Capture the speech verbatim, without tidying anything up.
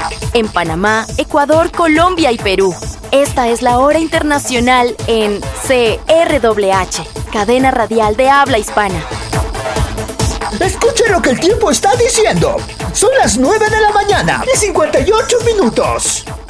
En Panamá, Ecuador, Colombia y Perú. Esta es la hora internacional en C R W H, cadena radial de habla hispana. Escuche lo que el tiempo está diciendo. Son las nueve de la mañana y cincuenta y ocho minutos.